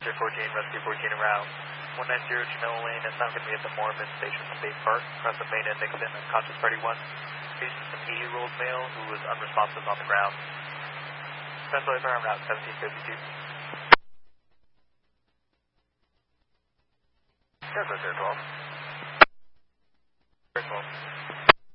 Rescue 14 around 190 Jamila Lane. It's now going to be at the Mormon Station from Bay Park, across the main and Nixon and Conscious Party 1. Patient some 80-year-old male who was unresponsive on the ground. Translator on route 1752. Yes, 12. 12.